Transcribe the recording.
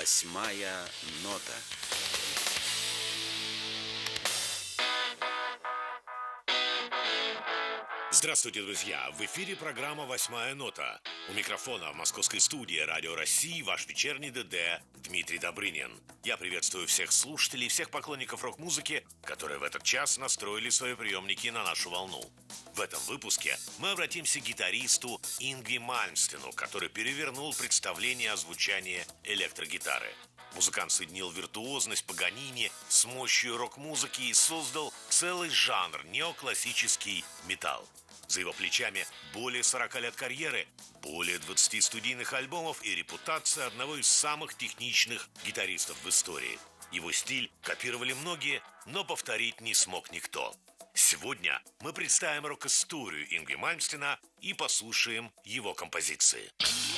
Восьмая нота. Здравствуйте, друзья! В эфире программа «Восьмая нота». У микрофона в московской студии «Радио России» ваш вечерний ДД Дмитрий Добрынин. Я приветствую всех слушателей, всех поклонников рок-музыки, которые в этот час настроили свои приемники на нашу волну. В этом выпуске мы обратимся к гитаристу Ингви Мальмстену, который перевернул представление о звучании электрогитары. Музыкант соединил виртуозность Паганини с мощью рок-музыки и создал целый жанр неоклассический металл. За его плечами более 40 лет карьеры, более 20 студийных альбомов и репутация одного из самых техничных гитаристов в истории. Его стиль копировали многие, но повторить не смог никто. Сегодня мы представим рок-историю Ингви Мальмстена и послушаем его композиции.